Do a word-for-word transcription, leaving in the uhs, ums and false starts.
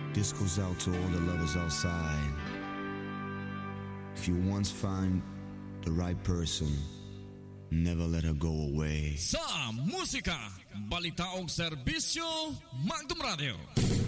This goes out to all the lovers outside. If you once find the right person, never let her go away. Sa musika, balita og serbisyo, Magdum Radio.